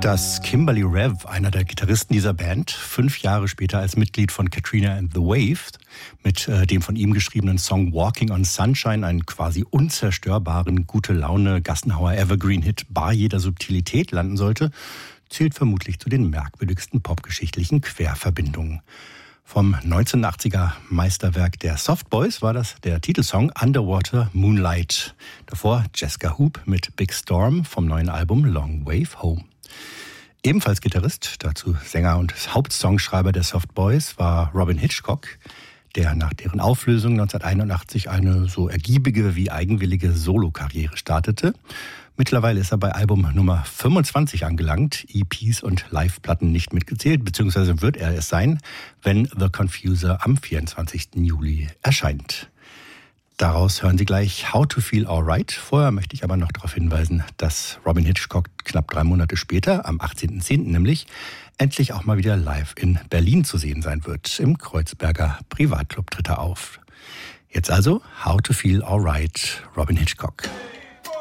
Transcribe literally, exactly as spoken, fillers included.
Dass Kimberly Rev, einer der Gitarristen dieser Band, fünf Jahre später als Mitglied von Katrina and the Waves mit äh, dem von ihm geschriebenen Song Walking on Sunshine, einen quasi unzerstörbaren, gute Laune Gassenhauer Evergreen-Hit bar jeder Subtilität landen sollte, zählt vermutlich zu den merkwürdigsten popgeschichtlichen Querverbindungen. Vom neunzehnhundertachtziger Meisterwerk der Soft Boys war das der Titelsong Underwater Moonlight. Davor Jessica Hoop mit Big Storm vom neuen Album Long Wave Home. Ebenfalls Gitarrist, dazu Sänger und Hauptsongschreiber der Soft Boys, war Robyn Hitchcock, der nach deren Auflösung neunzehnhunderteinundachtzig eine so ergiebige wie eigenwillige Solokarriere startete. Mittlerweile ist er bei Album Nummer fünfundzwanzig angelangt, E Ps und Live-Platten nicht mitgezählt, beziehungsweise wird er es sein, wenn The Confuser am vierundzwanzigsten Juli erscheint. Daraus hören Sie gleich How to Feel Alright. Vorher möchte ich aber noch darauf hinweisen, dass Robyn Hitchcock knapp drei Monate später, am achtzehnten zehnten nämlich, endlich auch mal wieder live in Berlin zu sehen sein wird. Im Kreuzberger Privatclub tritt er auf. Jetzt also How to Feel Alright, Robyn Hitchcock.